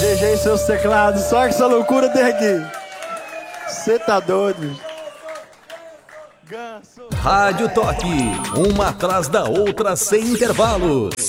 GG e seus teclados, só que essa loucura tem aqui. Você tá doido? Rádio Toque, uma atrás da outra sem intervalos.